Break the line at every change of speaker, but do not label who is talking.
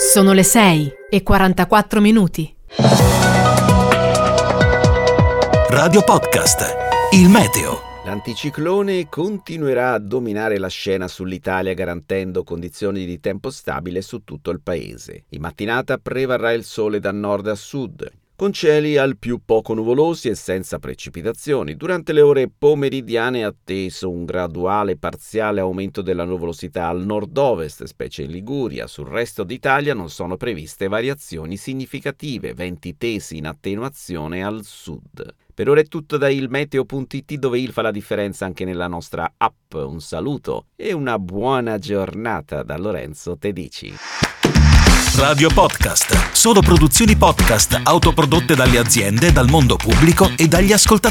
Sono le 6:44.
Radio Podcast, il meteo.
L'anticiclone continuerà a dominare la scena sull'Italia garantendo condizioni di tempo stabile su tutto il paese. In mattinata prevarrà il sole da nord a sud, con cieli al più poco nuvolosi e senza precipitazioni. Durante le ore pomeridiane è atteso un graduale parziale aumento della nuvolosità al nord-ovest, specie in Liguria. Sul resto d'Italia non sono previste variazioni significative, venti tesi in attenuazione al sud. Per ora è tutto da ilmeteo.it, dove il fa la differenza anche nella nostra app. Un saluto e una buona giornata da Lorenzo Tedici.
Radio Podcast, solo produzioni podcast autoprodotte dalle aziende, dal mondo pubblico e dagli ascoltatori.